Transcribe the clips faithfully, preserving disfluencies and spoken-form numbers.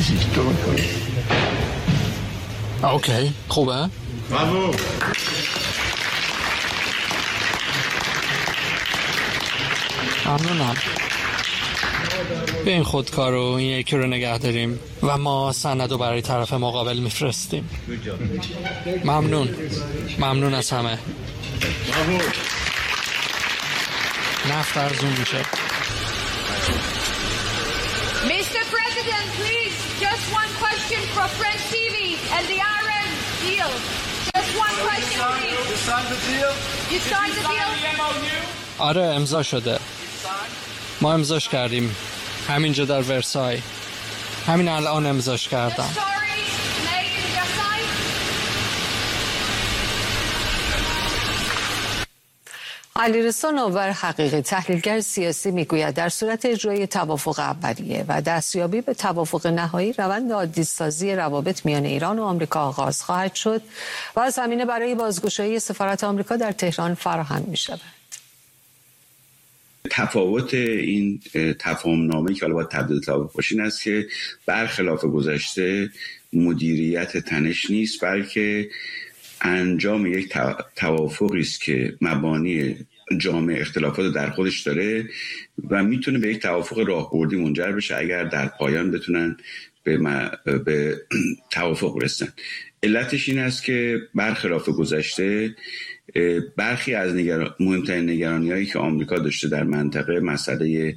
فیزیک رو میکنه. اوکی خوبه؟ برافو. ممنونم. بیاین خودکار رو این یکی رو نگه داریم و ما سند رو برای طرف مقابل میفرستیم. ممنون. ممنون از همه. نفت ارزون میشه. Mister President, please, just one question for French تی وی and the Iran deal. Just one question, please. You signed the deal? You signed the deal? آره امضا شده. ما امضاش کردیم همینجا در ورسای. همین الان امضاش کردم. علیرضا نوور حقیقی تحلیلگر سیاسی میگوید در صورت اجرای توافق اولیه و دستیابی به توافق نهایی روند عادی‌سازی روابط میان ایران و آمریکا آغاز خواهد شد و زمینه برای بازگشایی سفارت آمریکا در تهران فراهم می‌شود. تفاوت این تفاهم نامه که حالا باید تبدیل توافق باشه این است که برخلاف گذشته مدیریت تنش نیست، بلکه انجام یک توافقی است که مبانی جامع اختلافات در خودش داره و میتونه به یک توافق راهبردی منجر بشه اگر در پایان بتونن به, م... به توافق برسن. علتش این است که برخلاف گذشته برخی از نگر... مهمترین نگرانی‌هایی که آمریکا داشته در منطقه، مسئله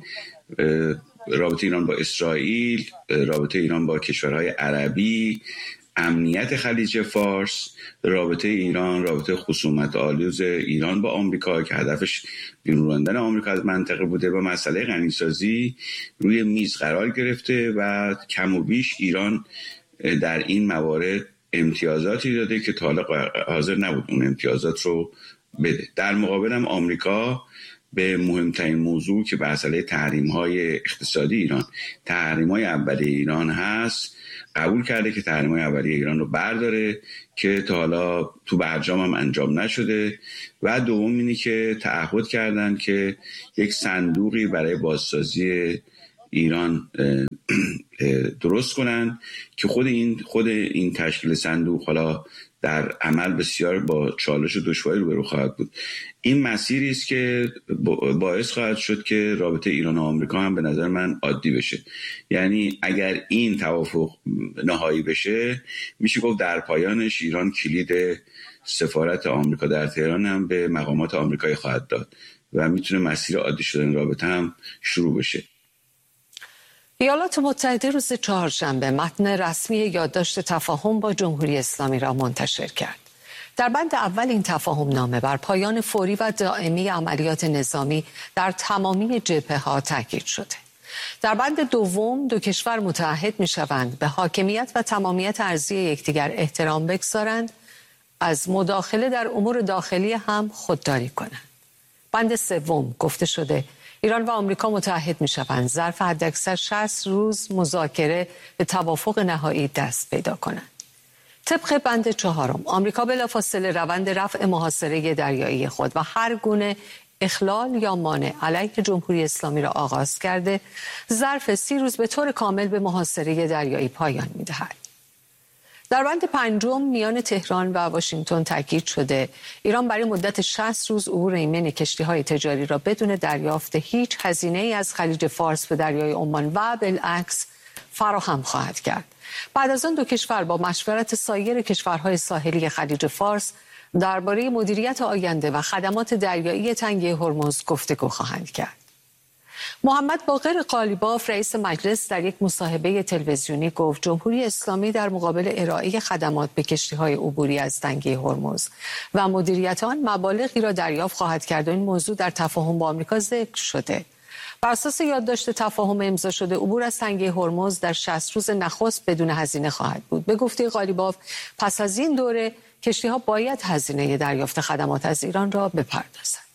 رابطه ایران با اسرائیل، رابطه ایران با کشورهای عربی، امنیت خلیج فارس، رابطه ایران، رابطه خصومت آلوز ایران با آمریکا که هدفش بیرون راندن آمریکا از منطقه بوده و مسئله غنیسازی روی میز قرار گرفته و کم و بیش ایران در این موارد امتیازاتی داده که تا حالا حاضر نبود اون امتیازات رو بده. در مقابل هم آمریکا به مهمترین موضوع که مسئله تحریم‌های اقتصادی ایران، تحریم‌های اولیه ایران هست، قبول کرده که تحریم‌های اولیه ایران رو برداره که تا حالا تو برجام هم انجام نشده و دوم اینی که تعهد کردن که یک صندوقی برای بازسازی ایران درست کنن که خود این خود این تشکیل صندوق حالا در عمل بسیار با چالش و دشواری روبرو خواهد بود. این مسیری است که باعث خواهد شد که رابطه ایران و آمریکا هم به نظر من عادی بشه. یعنی اگر این توافق نهایی بشه میشه گفت در پایانش ایران کلید سفارت آمریکا در تهران هم به مقامات آمریکایی خواهد داد و میتونه مسیر عادی شدن رابطه هم شروع بشه. ایالات متحده روز چهارشنبه متن رسمی یادداشت تفاهم با جمهوری اسلامی را منتشر کرد. در بند اول این تفاهم نامه بر پایان فوری و دائمی عملیات نظامی در تمامی جبهه‌ها تاکید شده. در بند دوم دو کشور متعهد می‌شوند به حاکمیت و تمامیت ارضی یکدیگر احترام بگذارند، از مداخله در امور داخلی هم خودداری کنند. بند سوم گفته شده ایران و آمریکا متعهد می‌شوند ظرف حداکثر شصت روز مذاکره به توافق نهایی دست پیدا کنند. طبق بند چهارم آمریکا بلافاصله روند رفع محاصره دریایی خود و هر گونه اخلال یا مانع علیه جمهوری اسلامی را آغاز کرده، ظرف سی روز به طور کامل به محاصره دریایی پایان می‌دهد. در بند پنجم میان تهران و واشنگتن تاکید شده ایران برای مدت شصت روز عبور ایمن کشتی‌های تجاری را بدون دریافت هیچ هزینه‌ای از خلیج فارس به دریای عمان و بالعکس فراهم خواهد کرد. بعد از آن دو کشور با مشورت سایر کشورهای ساحلی خلیج فارس درباره مدیریت آینده و خدمات دریایی تنگه هرمز گفتگو خواهند کرد. محمد باقر قالیباف رئیس مجلس در یک مصاحبه تلویزیونی گفت جمهوری اسلامی در مقابل ارائه خدمات به کشتی‌های عبوری از تنگه هرمز و مدیریت آن مبالغی را دریافت خواهد کرد و این موضوع در تفاهم با آمریکا ذکر شده. بر اساس یادداشت تفاهم امضا شده عبور از تنگه هرمز در شصت روز نخست بدون هزینه خواهد بود. به گفته قالیباف پس از این دوره کشتی‌ها باید هزینه دریافت خدمات از ایران را بپردازند.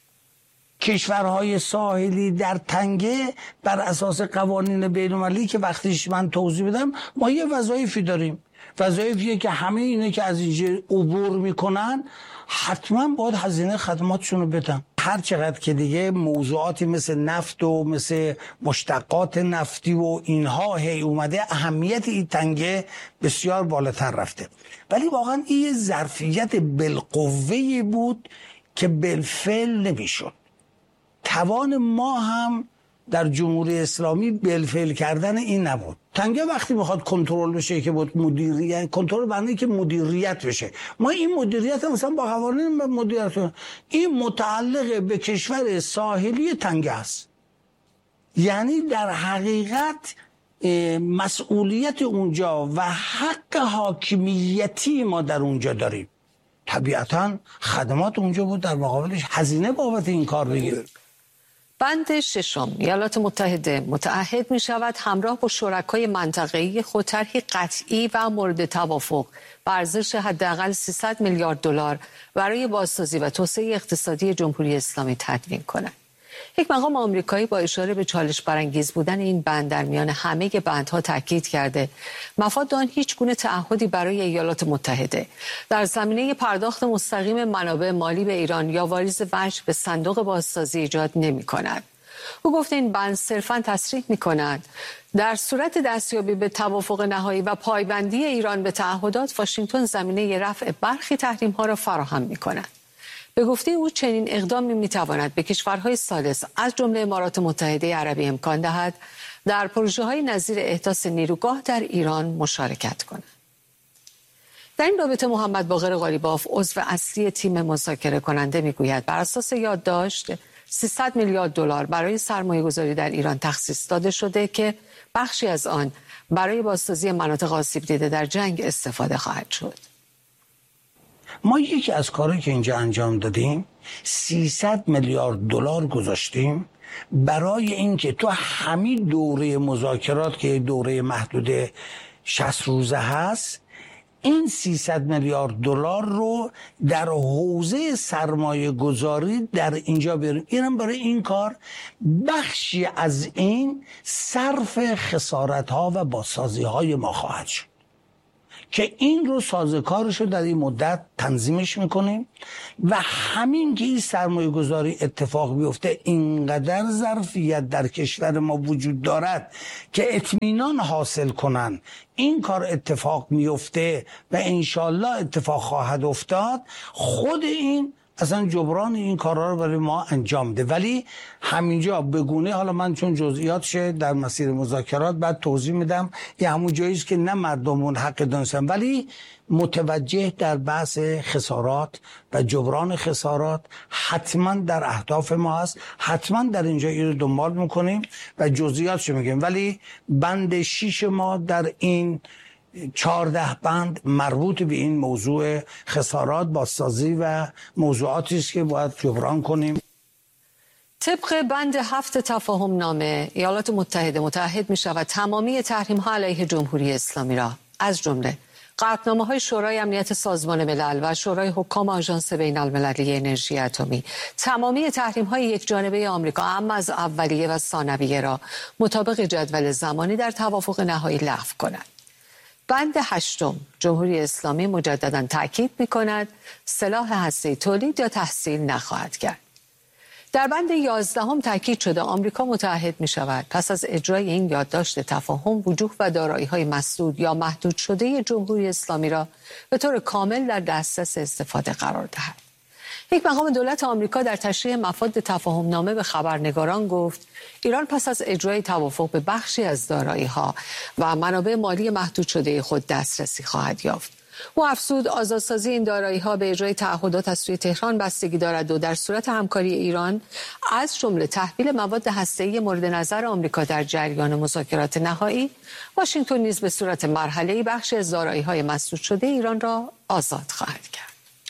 کشورهای ساحلی در تنگه بر اساس قوانین بین‌المللی که وقتیش من توضیح بدم ما یه وظایفی داریم. وظایفیه که همه اینه که از اینجا عبور میکنن حتما باید هزینه خدماتشون رو بدن. هر چقدر که دیگه موضوعاتی مثل نفت و مثل مشتقات نفتی و اینها هی اومده، اهمیت این تنگه بسیار بالاتر رفته. ولی واقعا این ظرفیت بالقوه‌ای بود که بالفعل نمیشد. توان ما هم در جمهوری اسلامی بالفعل کردن این نبود. تنگه وقتی میخواد کنترل بشه که بود مدیریت، کنترل بنده که مدیریت بشه. ما این مدیریت مثلا با قوانین مدیریت، این متعلق به کشور ساحلی تنگه است. یعنی در حقیقت مسئولیت اونجا و حق حاکمیتی ما در اونجا داریم. طبیعتا خدمات اونجا بود، در مقابلش هزینه بابت این کار بگیره. بند ششم، ایالات متحده متعهد می شود همراه با شرکای منطقه‌ای خود طرحی قطعی و مورد توافق به ارزش حداقل سیصد میلیارد دلار برای بازسازی و توسعه اقتصادی جمهوری اسلامی تدوین کند. یک مقام آمریکایی با اشاره به چالش برانگیز بودن این بند در میان همه بندها تاکید کرده مفاد آن هیچ گونه تعهدی برای ایالات متحده در زمینه پرداخت مستقیم منابع مالی به ایران یا واریز وجه به صندوق بازسازی ایجاد نمی کند. او گفت این بند صرفاً تصریح می کند در صورت دستیابی به توافق نهایی و پایبندی ایران به تعهدات، واشنگتن زمینه رفع برخی تحریم ها را فراهم می کند. به گفته او چنین اقدامی میتواند به کشورهای ثالث از جمله امارات متحده عربی امکان دهد در پروژه‌های نظیر احداث نیروگاه در ایران مشارکت کند. در این رابطه محمد باقر قالیباف عضو اصلی تیم مذاکره کننده میگوید بر اساس یادداشت سیصد میلیارد دلار برای سرمایه‌گذاری در ایران تخصیص داده شده که بخشی از آن برای بازسازی مناطق آسیب دیده در جنگ استفاده خواهد شد. ما یکی از کارهایی که اینجا انجام دادیم سیصد میلیارد دلار گذاشتیم برای اینکه تو همین دوره مذاکرات که دوره محدود شصت روزه هست، این سیصد میلیارد دلار رو در حوزه سرمایه گذاری در اینجا بیاریم. اینم برای این کار بخشی از این صرف خسارت ها و بازسازی های ما خواهد شد که این رو سازوکارش رو در این مدت تنظیمش میکنیم و همین که این سرمایه گذاری اتفاق بیفته اینقدر ظرفیت در کشور ما وجود دارد که اطمینان حاصل کنن این کار اتفاق میفته و انشالله اتفاق خواهد افتاد. خود این اصلا جبران این کارها رو برای ما انجام ده. ولی همینجا بگونه، حالا من چون جزئیاتش در مسیر مذاکرات بعد توضیح میدم، یه همون جاییست که نه مردمون حق دانستن، ولی متوجه در بحث خسارات و جبران خسارات حتما در اهداف ما هست. حتما در اینجا این رو دنبال میکنیم و جزئیاتش میگیم. ولی بند شیش ما در این چهارده بند مربوط به این موضوع خسارات، بازسازی و موضوعاتی است که باید جبران کنیم. طبق بند هفت تفاهم نامه، ایالات متحده متعهد می شود تمامی تحریم ها علیه جمهوری اسلامی را از جمله قطعنامه های شورای امنیت سازمان ملل و شورای حکام آژانس بین المللی انرژی اتمی، تمامی تحریم های یک جانبه آمریکا اما از اولیه و ثانویه را مطابق جدول زمانی در توافق نهایی لغو کند. بند هشتم، جمهوری اسلامی مجددا تاکید می‌کند سلاح هسته‌ای تولید یا تحصیل نخواهد کرد. در بند یازدهم تاکید شده آمریکا متعهد می‌شود پس از اجرای این یادداشت تفاهم وجوه و دارایی‌های مسدود یا محدود شده جمهوری اسلامی را به طور کامل در دسترس استفاده قرار دهد. یک مقام دولت آمریکا در تشریح مفاد تفاهم نامه به خبرنگاران گفت ایران پس از اجرای توافق به بخشی از دارایی‌ها و منابع مالی محدود شده خود دسترسی خواهد یافت. او افزود آزادسازی این دارایی‌ها به اجرای تعهدات از سوی تهران بستگی دارد و در صورت همکاری ایران از جمله تحویل مواد هسته‌ای مورد نظر آمریکا در جریان مذاکرات نهایی، واشنگتن نیز به صورت مرحله‌ای بخشی از دارایی‌های مسدود شده ایران را آزاد خواهد کرد.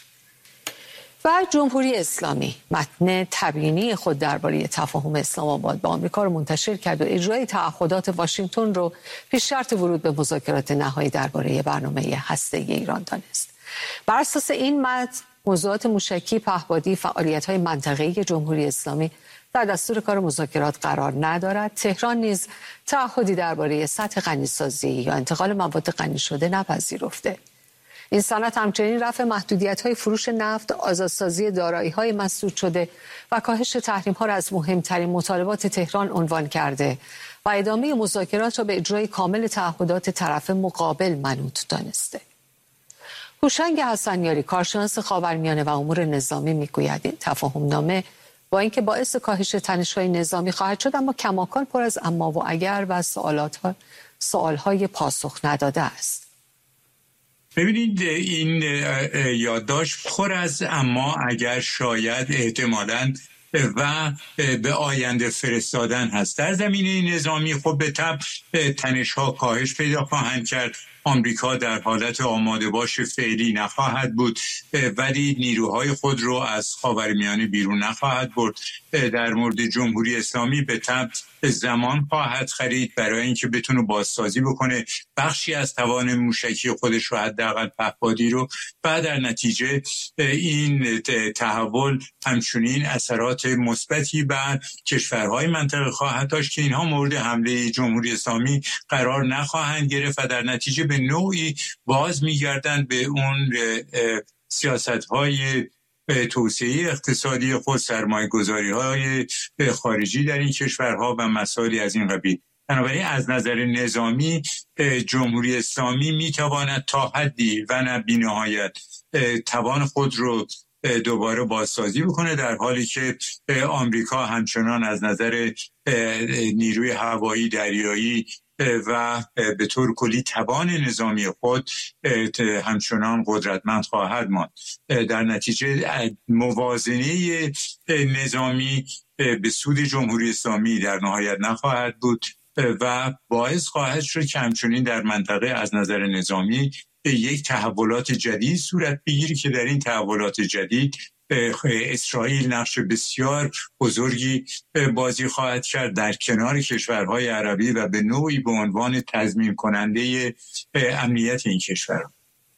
و جمهوری اسلامی متن تبیینی خود درباره تفاهم اسلام آباد با آمریکا را منتشر کرد و اجرای تعهدات واشنگتن را پیش شرط ورود به مذاکرات نهایی درباره برنامه هسته‌ای ایران دانست. بر اساس این متن موضوعات موشکی، پهپادی، فعالیت‌های منطقه‌ای جمهوری اسلامی در دستور کار مذاکرات قرار ندارد. تهران نیز تعهدی درباره سطح غنیسازی یا انتقال مواد غنی شده نپذیرفته. این سند همچنین رفع محدودیت‌های فروش نفت، آزادسازی دارایی‌های مسدود شده و کاهش تحریم‌ها را از مهمترین مطالبات تهران عنوان کرده و ادامه مذاکرات را به اجرای کامل تعهدات طرف مقابل منوط دانسته. هوشنگ حسنیاری، کارشناس خاورمیانه و امور نظامی، میگوید این تفاهم‌نامه با اینکه باعث کاهش تنش‌های نظامی خواهد شد، اما کماکان پر از اما و اگر و سوالات سوال‌های پاسخ نداده است. ببینید این یادداشت پر از اما اگر، شاید، احتمالاً و به آینده فرستادن هست. در زمینه نظامی خب به طبع تنش‌ها کاهش پیدا خواهند کرد. آمریکا در حالت آماده باش فعلی نخواهد بود، ولی نیروهای خود رو از خاورمیانه بیرون نخواهد برد. در مورد جمهوری اسلامی به طبع زمان خواهد خرید برای اینکه بتونه بازسازی بکنه بخشی از توان موشکی خودش رو، حداقل پهپادی رو، و در نتیجه این تحول همچنین اثرات مثبتی بر کشورهای منطقه خواهد داشت که اینها مورد حمله جمهوری اسلامی قرار نخواهند گرفت و در نتیجه به نوعی باز میگردند به اون سیاست‌های توسعه اقتصادی خود، سرمایه‌گذاری‌های خارجی در این کشورها و مسائلی از این قبیل. بنابراین از نظر نظامی جمهوری اسلامی میتواند تا حدی و نه بی‌نهایت توان خود رو دوباره بازسازی بکنه، در حالی که آمریکا همچنان از نظر نیروی هوایی، دریایی و به طور کلی توان نظامی خود همچنان قدرتمند خواهد ماند. در نتیجه موازنه نظامی به سود جمهوری اسلامی در نهایت نخواهد بود و باعث خواهد شد که همچنین در منطقه از نظر نظامی یک تحولات جدید صورت بگیری که در این تحولات جدید اسرائیل نقش بسیار بزرگی بازی خواهد کرد در کنار کشورهای عربی و به نوعی به عنوان تضمین کننده امنیت این کشورها.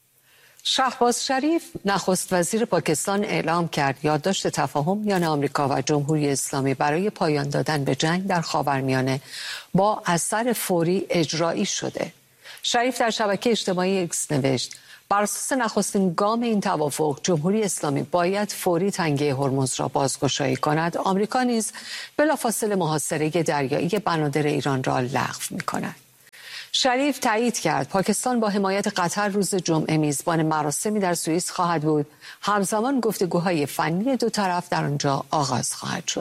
شهباز شریف، نخست وزیر پاکستان، اعلام کرد یادداشت تفاهم میان آمریکا و جمهوری اسلامی برای پایان دادن به جنگ در خاورمیانه با اثر فوری اجرایی شده. شریف در شبکه اجتماعی اکس نوشت: بر اساس نخستین گام این توافق، جمهوری اسلامی باید فوری تنگه هرمز را بازگشایی کند. آمریکا نیز بلافاصله محاصره دریایی بنادر ایران را لغو می‌کند. شریف تایید کرد پاکستان با حمایت قطر روز جمعه میزبان مراسمی در سوئیس خواهد بود. همزمان گفتگوهای فنی دو طرف در آنجا آغاز خواهد شد.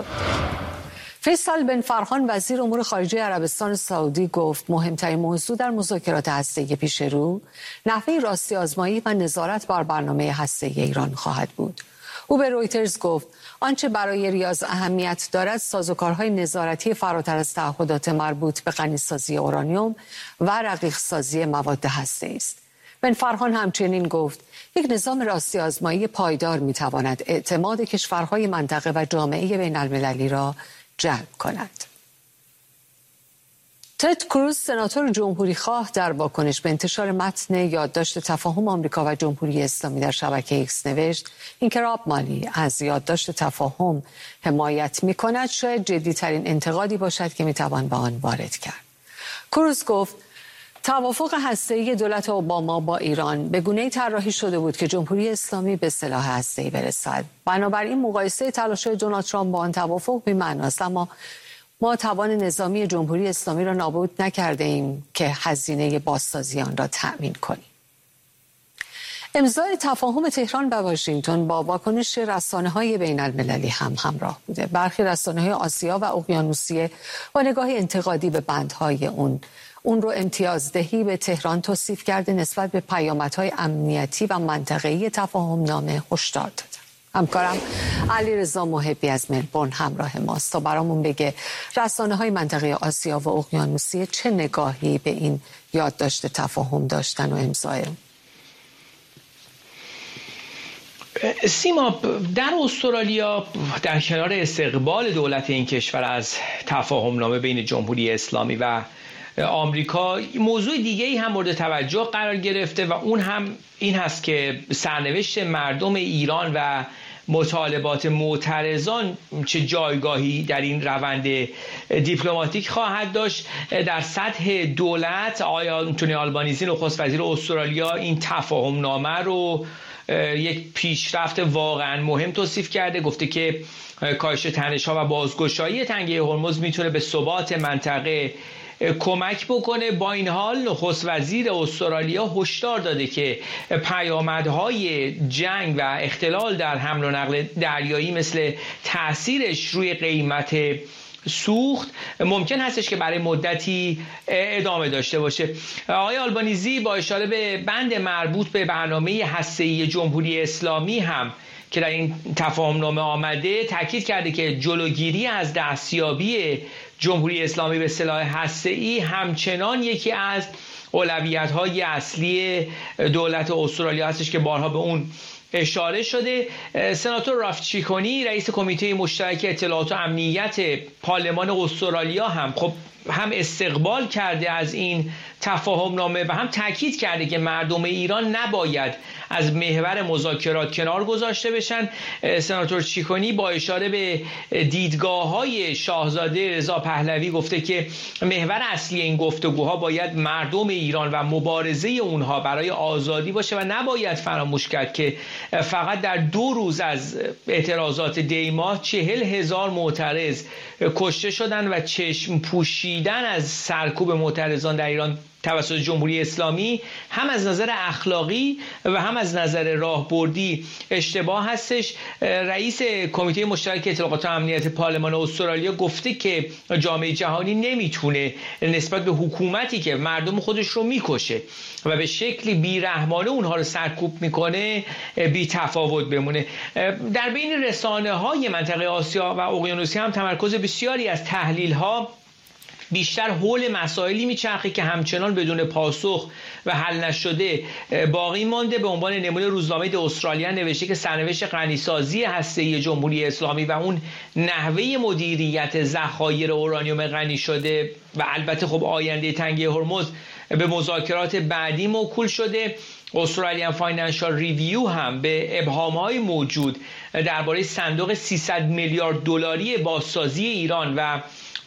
فیصل بن فرحان، وزیر امور خارجه عربستان سعودی، گفت مهمترین موضوع در مذاکرات هسته‌ای پیش رو نحوه راستی آزمایی و نظارت بر برنامه هسته‌ای ایران خواهد بود. او به رویترز گفت آنچه برای ریاض اهمیت دارد سازوکارهای نظارتی فراتر از تعهدات مربوط به غنی‌سازی اورانیوم و رقیق‌سازی مواد هسته‌ای است. بن فرحان همچنین گفت یک نظام راستی آزمایی پایدار می‌تواند اعتماد کشورهای منطقه و جامعه بین‌المللی را جلب کند. تد کروز، سناتور جمهوری خواه، در واکنش به انتشار متن یادداشت تفاهم آمریکا و جمهوری اسلامی در شبکه ایکس نوشت اینکه راب مالی از یادداشت تفاهم حمایت می کند شاید جدی‌ترین انتقادی باشد که می توان به آن وارد کرد. کروز گفت توافق هسته‌ای دولت اوباما با ایران به گونه‌ای طراحی شده بود که جمهوری اسلامی به سلاح هسته‌ای برسد. بنابراین مقایسه تلاش‌های دونالد ترامپ با آن توافق بی‌معناست، اما ما توان نظامی جمهوری اسلامی را نابود نکرده ایم که هزینه بازسازی آن را تأمین کنیم. امضای تفاهم تهران و واشنگتن با واکنش رسانه‌های بین‌المللی هم همراه بوده. برخی رسانه‌های آسیا و اقیانوسیه با نگاه انتقادی به بندهای اون اون رو امتیازدهی به تهران توصیف کرده، نسبت به پیامدهای امنیتی و منطقه‌ای تفاهم نامه هشدار داده. همکارم علیرضا محبی از ملبورن همراه ماست تا برامون بگه رسانه‌های منطقه آسیا و اقیانوسیه چه نگاهی به این یادداشت تفاهم داشتن و امضای اون. سیما، در استرالیا در کنار استقبال دولت این کشور از تفاهم نامه بین جمهوری اسلامی و آمریکا، موضوع دیگه‌ای هم مورد توجه قرار گرفته و اون هم این هست که سرنوشت مردم ایران و مطالبات معترضان چه جایگاهی در این روند دیپلماتیک خواهد داشت. در سطح دولت آقای آنتونی آلبانیزی نخست وزیر استرالیا این تفاهم نامه رو یک پیشرفت واقعا مهم توصیف کرده. گفته که کاهش تنش‌ها و بازگشایی تنگه هرمز میتونه به ثبات منطقه کمک بکنه. با این حال نخست وزیر استرالیا هشدار داده که پیامدهای جنگ و اختلال در حمل و نقل دریایی مثل تاثیرش روی قیمت سوخت ممکن هستش که برای مدتی ادامه داشته باشه. آقای آلبانیزی با اشاره به بند مربوط به برنامه هسته‌ای جمهوری اسلامی هم که در این تفاهم نامه آمده تاکید کرده که جلوگیری از دستیابی جمهوری اسلامی به سلاح هسته‌ای همچنان یکی از اولویت‌های اصلی دولت استرالیا هستش که بارها به اون اشاره شده. سناتور رالف چیکونی رئیس کمیته مشترک اطلاعات و امنیت پارلمان استرالیا هم خب هم استقبال کرده از این تفاهم نامه و هم تاکید کرده که مردم ایران نباید از محور مذاکرات کنار گذاشته بشن. سناتور چیکونی با اشاره به دیدگاه‌های شاهزاده رضا پهلوی گفته که محور اصلی این گفتگوها باید مردم ایران و مبارزه اونها برای آزادی باشه و نباید فراموش کرد که فقط در دو روز از اعتراضات دی ماه چهل هزار معترض کشته شدن و چشم پوشیدن از سرکوب معترضان در ایران توسط جمهوری اسلامی هم از نظر اخلاقی و هم از نظر راهبردی اشتباه هستش. رئیس کمیته مشترک اطلاعات و امنیت پارلمان استرالیا گفته که جامعه جهانی نمیتونه نسبت به حکومتی که مردم خودش رو میکشه و به شکلی بیرحمانه اونها رو سرکوب میکنه بی تفاوت بمونه. در بین رسانه های منطقه آسیا و اقیانوسیه هم تمرکز بسیاری از تحلیل ها بیشتر حول مسائلی میچرخه که همچنان بدون پاسخ و حل نشده باقی مانده. به عنوان نمونه روزنامه د استرالیا نوشته که سرنوشت غنیسازی هسته‌ای جمهوری اسلامی و اون نحوه مدیریت ذخایر اورانیوم غنی شده و البته خب آینده تنگه هرمز به مذاکرات بعدی موکول شده. استرالیان فاینانشال ریویو هم به ابهام‌های موجود درباره صندوق سیصد میلیارد دلاری بازسازی ایران و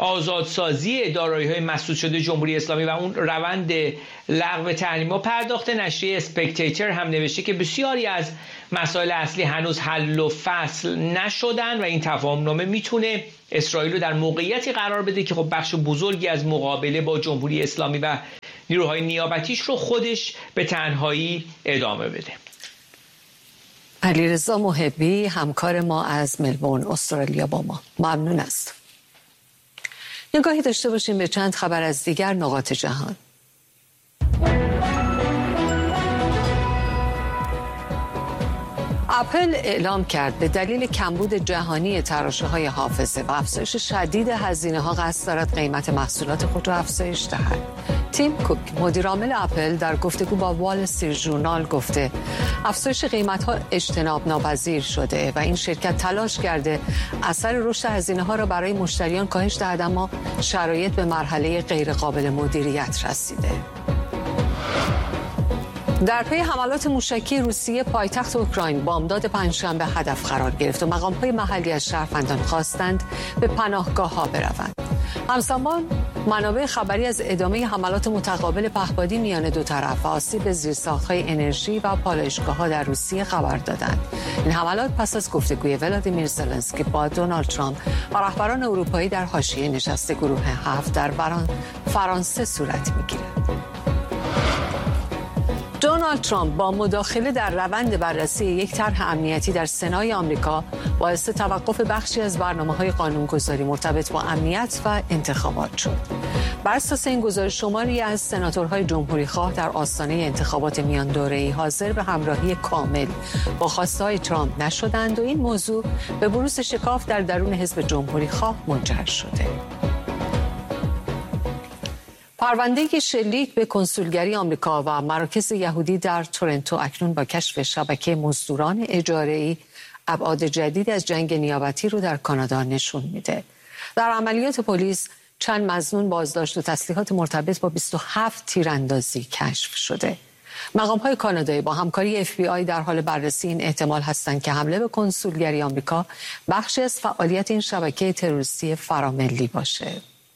آزادسازی دارایی‌های مسدود شده جمهوری اسلامی و اون روند لغو تحریم‌ها پرداخته. نشریه اسپکتیتر هم نوشته که بسیاری از مسائل اصلی هنوز حل و فصل نشدن و این تفاهم‌نامه میتونه اسرائیل رو در موقعیتی قرار بده که خب بخش بزرگی از مقابله با جمهوری اسلامی و نیروهای نیابتیش رو خودش به تنهایی ادامه بده. علیرضا محبی همکار ما از ملبورن استرالیا با ما ممنون است. نگاهی داشته باشیم به چند خبر از دیگر نقاط جهان. اپل اعلام کرد به دلیل کمبود جهانی تراشه‌های حافظه و افزایش شدید هزینه‌ها قصد دارد قیمت محصولات خود را افزایش دهد. تیم کوک مدیر عامل اپل در گفتگو با وال استریت ژورنال گفته افزایش قیمت‌ها اجتناب ناپذیر شده و این شرکت تلاش کرده اثر رشد هزینه‌ها را برای مشتریان کاهش دهد، اما شرایط به مرحله غیرقابل مدیریت رسیده. در پی حملات موشکی روسیه پایتخت اوکراین بامداد پنجشنبه هدف قرار گرفت و مقام‌های محلی از شهروندان خواستند به پناهگاه‌ها بروند. همزمان منابع خبری از ادامه حملات متقابل پهپادی میان دو طرف و آسیب به زیرساخت‌های انرژی و پالایشگاه‌ها در روسیه خبر دادند. این حملات پس از گفتگوی ولادیمیر زلنسکی با دونالد ترامپ و رهبران اروپایی در حاشیه نشست گروه هفت در فرانسه صورت می‌گیرد. دونالد ترامپ با مداخله در روند بررسی یک طرح امنیتی در سنای آمریکا باعث توقف بخشی از برنامه‌های قانونگذاری مرتبط با امنیت و انتخابات شد. بر اساس این گزارش شماری از سناتورهای جمهوری‌خواه در آستانه انتخابات میان دوره‌ای حاضر به همراهی کامل با خواسته‌های ترامپ نشدند و این موضوع به بروز شکاف در درون حزب جمهوری‌خواه منجر شده. پرونده شلیک به کنسولگری آمریکا و مراکز یهودی در تورنتو اکنون با کشف شبکه مزدوران اجاره‌ای ابعاد جدید از جنگ نیابتی رو در کانادا نشون میده. در عملیات پلیس چند مظنون بازداشت و تسلیحات مرتبط با بیست و هفت تیراندازی کشف شده. مقام‌های کانادایی با همکاری اف بی آی در حال بررسی این احتمال هستند که حمله به کنسولگری آمریکا بخشی از فعالیت این شبکه تروریستی فراملی باشه.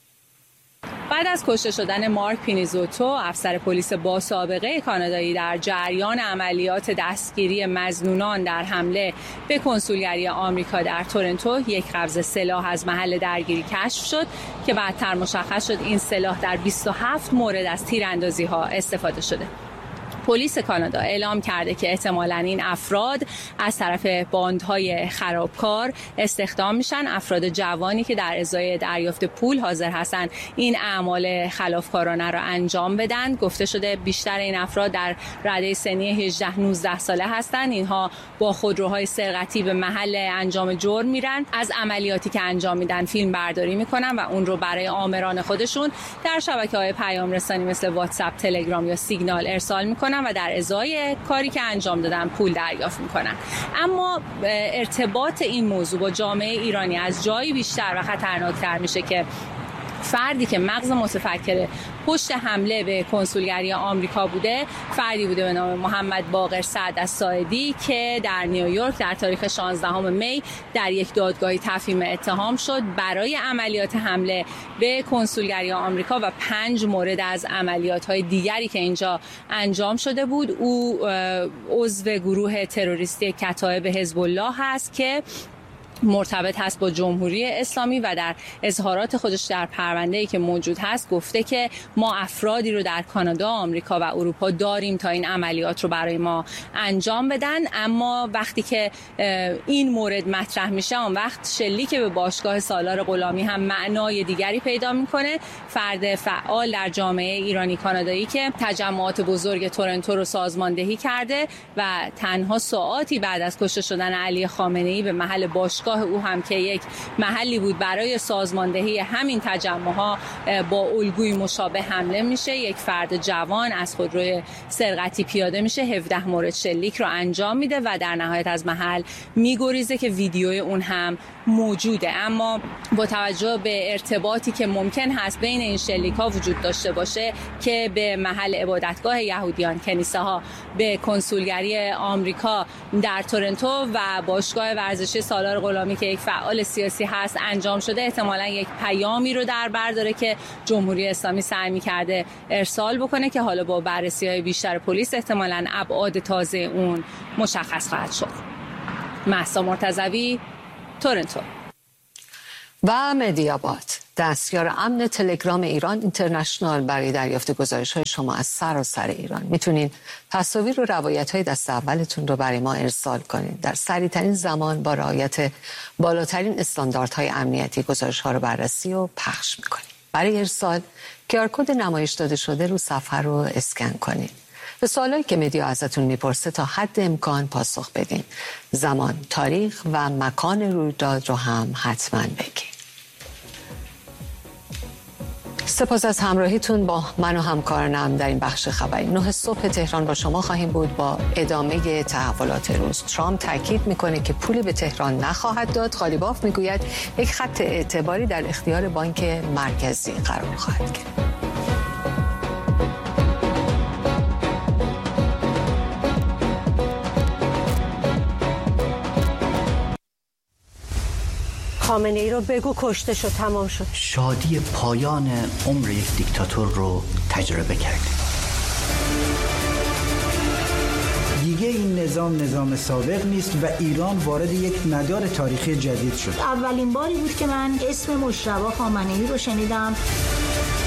بعد از کشته شدن مارک پینیزوتو، افسر پلیس با سابقه کانادایی در جریان عملیات دستگیری مظنونان در حمله به کنسولگری آمریکا در تورنتو، یک قبض سلاح از محل درگیری کشف شد که بعدتر مشخص شد این سلاح در بیست و هفت مورد از تیراندازی‌ها استفاده شده. پلیس کانادا اعلام کرده که احتمالاً این افراد از طرف باندهای خرابکار استخدام میشن، افراد جوانی که در ازای دریافت پول حاضر هستن این اعمال خلافکارانه را انجام بدن. گفته شده بیشتر این افراد در رده سنی هجده نوزده ساله هستند. اینها با خودروهای سرقتی به محل انجام جرم میرن، از عملیاتی که انجام میدن فیلم برداری میکنن و اون رو برای آمران خودشون در شبکه‌های پیام رسانی مثل واتساپ، تلگرام یا سیگنال ارسال میکنن و در ازای کاری که انجام دادن پول دریافت میکنن. اما ارتباط این موضوع با جامعه ایرانی از جایی بیشتر و خطرناکتر میشه که فردی که مغز متفکر پشت حمله به کنسولگری آمریکا بوده، فردی بوده به نام محمد باقر سعد الساعدی که در نیویورک در تاریخ شانزدهم می در یک دادگاهی تفهیم اتهام شد برای عملیات حمله به کنسولگری آمریکا و پنج مورد از عملیات‌های دیگری که اینجا انجام شده بود. او عضو گروه تروریستی کتایب حزب الله هست که مرتبط هست با جمهوری اسلامی و در اظهارات خودش در پرونده‌ای که موجود هست گفته که ما افرادی رو در کانادا، آمریکا و اروپا داریم تا این عملیات رو برای ما انجام بدن. اما وقتی که این مورد مطرح میشه، اون وقت شلیک به باشگاه سالار غلامی هم معنای دیگری پیدا میکنه. فرد فعال در جامعه ایرانی کانادایی که تجمعات بزرگ تورنتو رو سازماندهی کرده و تنها ساعاتی بعد از کشته شدن علی خامنه‌ای به محل باشگاه او هم که یک محلی بود برای سازماندهی همین تجمعها با الگوی مشابه حمله میشه. یک فرد جوان از خودروی سرقتی پیاده میشه، هفده مورد شلیک رو انجام میده و در نهایت از محل میگریزه که ویدیوی اون هم موجوده. اما با توجه به ارتباطی که ممکن هست بین این شلیک ها وجود داشته باشه که به محل عبادتگاه یهودیان، کنیسه ها، به کنسولگری آمریکا در تورنتو و باشگاه ورزشی سالار غلامی که یک فعال سیاسی هست انجام شده، احتمالاً یک پیامی رو در بر داره که جمهوری اسلامی سعی می‌کرده ارسال بکنه که حالا با بررسی‌های بیشتر پلیس احتمالاً ابعاد تازه اون مشخص خواهد شد. مهسا مرتضوی، تورنتو. و مدیاباد، دستیار امن تلگرام ایران اینترنشنال، برای دریافت گزارش‌های شما از سراسر ایران میتونین تصاویر و روایت‌های دست اولتون رو برای ما ارسال کنید. در سریع‌ترین زمان با رعایت بالاترین استانداردهای امنیتی گزارش‌ها رو بررسی و پخش میکنید. برای ارسال کی آر کد نمایش داده شده رو صفحه رو اسکن کنید. به سوالایی که مدیا ازتون میپرسه تا حد امکان پاسخ بدین. زمان، تاریخ و مکان رویداد رو هم حتما بگید. سپاس از همراهیتون با من و همکارانم در این بخش خبری. نه صبح تهران با شما خواهیم بود با ادامه تحولات روز. ترامپ تاکید میکنه که پولی به تهران نخواهد داد. قالیباف میگوید یک خط اعتباری در اختیار بانک مرکزی قرار خواهد گرفت. خامنه ای رو بگو کشته شد، تمام شد. شادی پایان عمر یک دیکتاتور رو تجربه کردیم. دیگه این نظام نظام سابق نیست و ایران وارد یک مدار تاریخی جدید شد. اولین باری بود که من اسم مجتبی خامنه‌ای رو شنیدم.